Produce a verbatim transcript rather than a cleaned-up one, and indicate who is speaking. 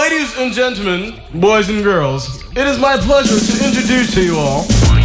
Speaker 1: Ladies and gentlemen, boys and girls, it is my pleasure to introduce to you all